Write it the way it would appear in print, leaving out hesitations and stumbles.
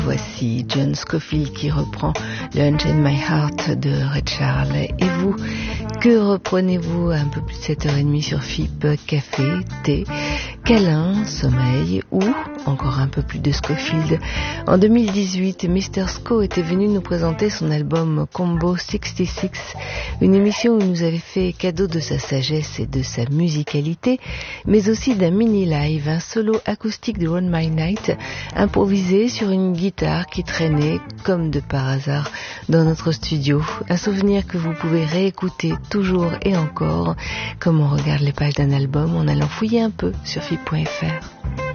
Voici John Scofield qui reprend le Unchain My Heart de Ray Charles. Et vous, que reprenez-vous à un peu plus de 7h30 sur FIP? Café, thé, câlin, sommeil ou encore un peu plus de Scofield? En 2018, Mr. Sco était venu nous présenter son album Combo 66, une émission où il nous avait fait cadeau de sa sagesse et de sa musicalité, mais aussi d'un mini-live, un solo acoustique de Run My Night, improvisé sur une guitare qui traînait comme de par hasard dans notre studio. Un souvenir que vous pouvez réécouter toujours et encore, comme on regarde les pages d'un album en allant fouiller un peu sur FIP.fr.